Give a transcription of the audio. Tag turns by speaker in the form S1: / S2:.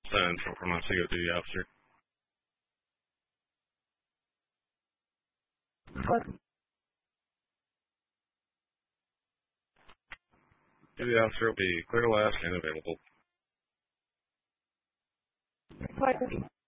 S1: Send for Montego duty officer. Duty officer will be clear to last and available.